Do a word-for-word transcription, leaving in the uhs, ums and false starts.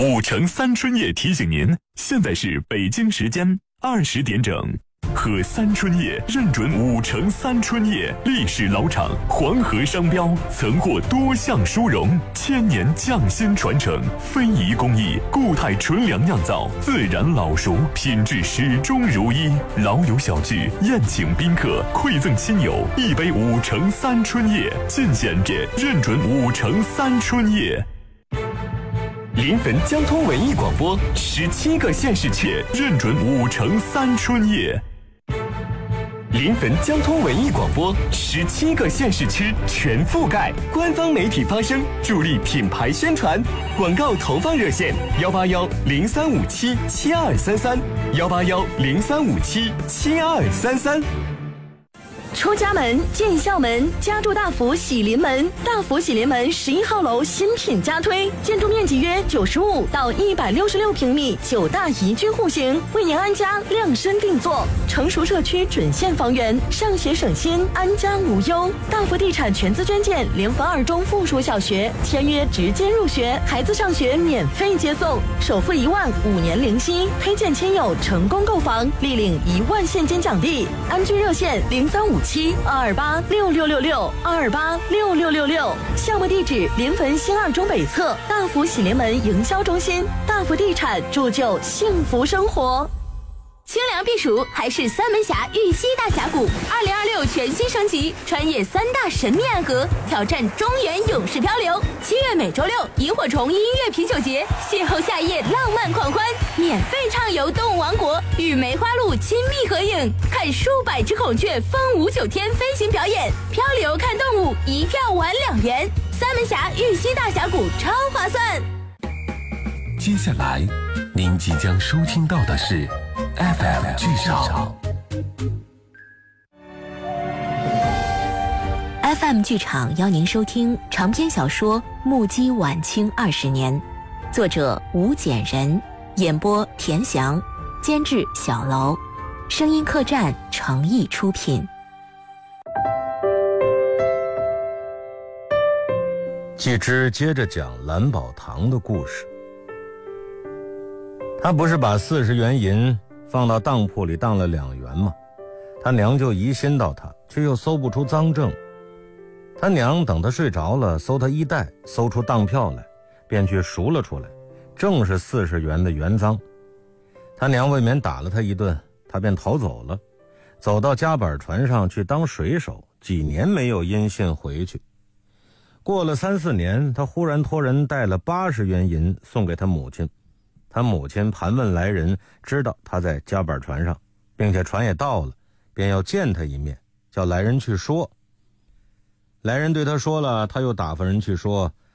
五城三春夜提醒您，现在是北京时间二十点整。喝三春夜认准五城三春夜，历史老厂，黄河商标，曾获多项殊荣，千年匠心传承，非遗工艺，固态纯粮酿造，自然老熟，品质始终如一。老友小聚，宴请宾客，馈赠亲友，一杯五城三春夜，尽显着认准五城三春夜。临汾交通文艺广播，十七个县市区认准五城三春夜。临汾交通文艺广播，十七个县市区全覆盖，官方媒体发声，助力品牌宣传。广告投放热线：幺八幺零三五七七二三三，幺八幺零三五七七二三三。 出家门进校门，家住大福喜临门。大福喜临门十一号楼新品加推，建筑面积约九十五到一百六十六平米，九大宜居户型，为您安家量身定做。成熟社区准现房源，上学省心，安家无忧。大福地产全资捐建联防二中附属小学，签约直接入学，孩子上学免费接送，首付一万，五年零息。推荐亲友成功购房，立领一万现金奖励。安居热线零三五七二二八六六六六二二八六六六六，项目地址临汾新二中北侧大福喜临门营销中心。大福地产铸就幸福生活。 清凉避暑还是三门峡玉溪大峡谷，二零二六全新升级，穿越三大神秘暗河，挑战中原勇士漂流。七月每周六，萤火虫音乐啤酒节，邂逅夏夜浪漫狂欢，免费畅游动物王国，与梅花鹿亲密合影，看数百只孔雀风舞九天飞行表演，漂流看动物，一票玩两元。三门峡玉溪大峡谷超划算。 接下来，您即将收听到的是 F M 剧场。 F M 剧场邀您收听长篇小说《目击晚清二十年》，作者吴简人，演播田翔，监制小楼，声音客栈诚意出品。 季之接着讲蓝宝堂的故事。他不是把四十元银放到当铺里当了两元吗？他娘就疑心到他，却又搜不出赃证。他娘等他睡着了，搜他衣袋，搜出当票来，便去赎了出来，正是四十元的原赃。他娘未免打了他一顿，他便逃走了，走到甲板船上去当水手，几年没有音信回去。过了三四年，他忽然托人带了八十元银送给他母亲。他母亲盘问来人，知道他在甲板船上，并且船也到了，便要见他一面，叫来人去说。来人对他说了，他又打发人去说，